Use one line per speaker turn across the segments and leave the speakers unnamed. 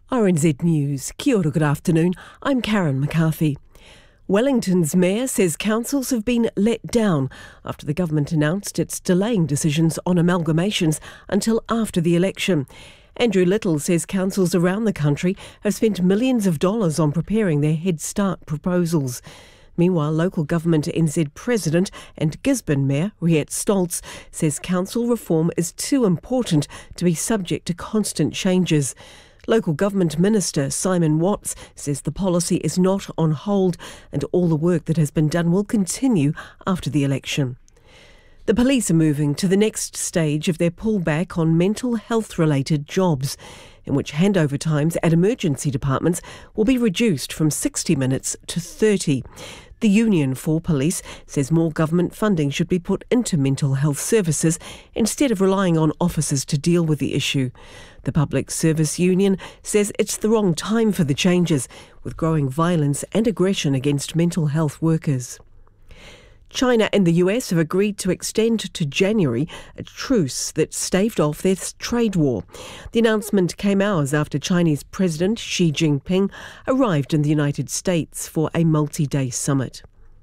RNZ News. Kia ora, good afternoon. I'm Karen McCarthy. Wellington's mayor says councils have been let down after the government announced it's delaying decisions on amalgamations until after the election. Andrew Little says councils around the country have spent millions of dollars on preparing their Head Start proposals. Meanwhile, local government NZ President and Gisborne Mayor Riet Stoltz says council reform is too important to be subject to constant changes. Local Government Minister Simon Watts says the policy is not on hold and all the work that has been done will continue after the election. The police are moving to the next stage of their pullback on mental health-related jobs, in which handover times at emergency departments will be reduced from 60 minutes to 30. The Union for Police says more government funding should be put into mental health services instead of relying on officers to deal with the issue. The Public Service Union says it's the wrong time for the changes, with growing violence and aggression against mental health workers. China and the US have agreed to extend to January a truce that staved off their trade war. The announcement came hours after Chinese President Xi Jinping arrived in the United States for a multi-day summit.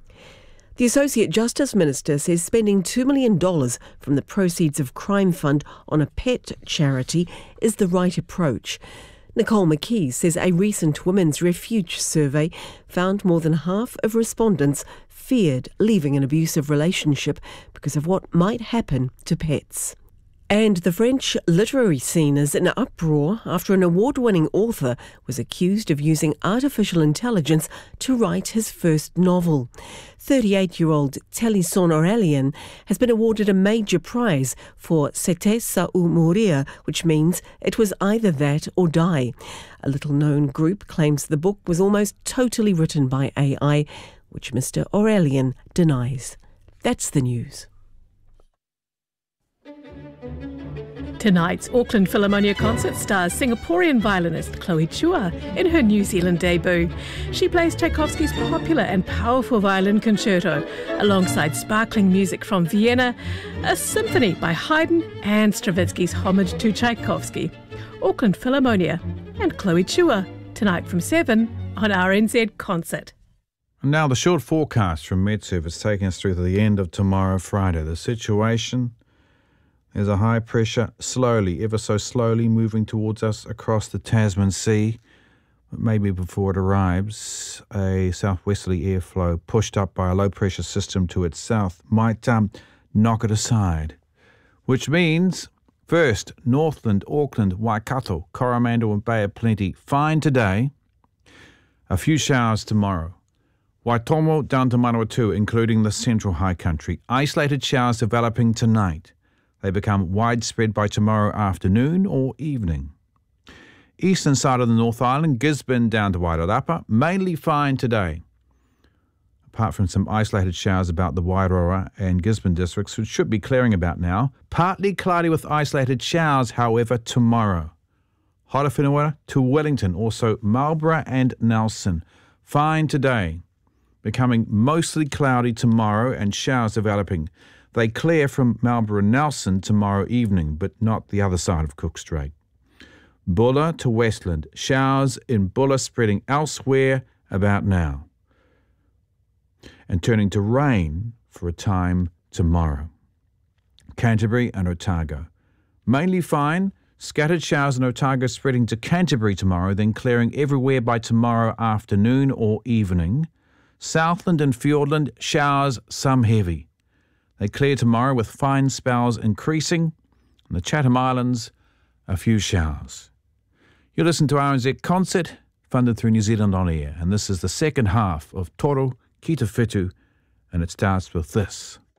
The Associate Justice Minister says spending $2 million from the proceeds of Crime Fund on a pet charity is the right approach. Nicole McKee says a recent Women's Refuge survey found more than half of respondents feared leaving an abusive relationship because of what might happen to pets. And the French literary scene is in uproar after an award-winning author was accused of using artificial intelligence to write his first novel. 38-year-old Télisson Aurélien has been awarded a major prize for C'était ça ou mourir, which means it was either that or die. A little-known group claims the book was almost totally written by AI, which Mr. Aurélien denies. That's the news.
Tonight's Auckland Philharmonia concert stars Singaporean violinist Chloe Chua in her New Zealand debut. She plays Tchaikovsky's popular and powerful violin concerto alongside sparkling music from Vienna, a symphony by Haydn and Stravinsky's homage to Tchaikovsky. Auckland Philharmonia and Chloe Chua tonight from 7 on RNZ Concert.
And now the short forecast from MetService taking us through to the end of tomorrow, Friday. The situation: there's a high pressure slowly, ever so slowly, moving towards us across the Tasman Sea. But maybe before it arrives, a southwesterly airflow pushed up by a low pressure system to its south might knock it aside. Which means, first, Northland, Auckland, Waikato, Coromandel and Bay of Plenty, fine today. A few showers tomorrow. Waitomo down to Manawatu, including the central high country. Isolated showers developing tonight. They become widespread by tomorrow afternoon or evening. Eastern side of the North Island, Gisborne down to Wairarapa, mainly fine today. Apart from some isolated showers about the Wairoa and Gisborne districts, which should be clearing about now. Partly cloudy with isolated showers, however, tomorrow. Horowhenua to Wellington, also Marlborough and Nelson. Fine today. Becoming mostly cloudy tomorrow and showers developing. They clear from Marlborough and Nelson tomorrow evening, but not the other side of Cook Strait. Bulla to Westland. Showers in Bulla spreading elsewhere about now. And turning to rain for a time tomorrow. Canterbury and Otago. Mainly fine. Scattered showers in Otago spreading to Canterbury tomorrow, then clearing everywhere by tomorrow afternoon or evening. Southland and Fiordland, showers, some heavy. They clear tomorrow with fine spells increasing. On the Chatham Islands, a few showers. You listen to RNZ Concert, funded through New Zealand On Air. And this is the second half of Toro Ki Te Whitu, and it starts with this.